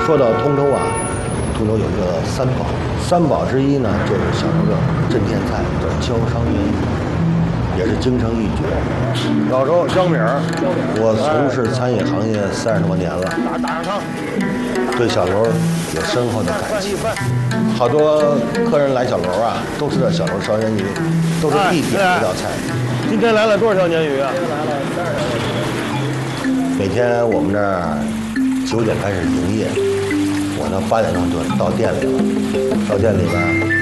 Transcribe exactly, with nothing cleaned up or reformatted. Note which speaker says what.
Speaker 1: 说到通州啊，通州有一个三宝，三宝之一呢就是小肉肉、镇天菜，就是焦伤元鱼，也是京城一绝。
Speaker 2: 老周小米儿，
Speaker 1: 我从事餐饮行业三十多年了，
Speaker 2: 打打上汤，
Speaker 1: 对小楼有深厚的感情。好多客人来小楼啊，都知道小楼烧鲶鱼，都是必点的一道菜。
Speaker 2: 今天来了多少条鲶鱼啊？
Speaker 1: 每天我们这儿九点开始营业，我呢八点钟就到店里了，到店里边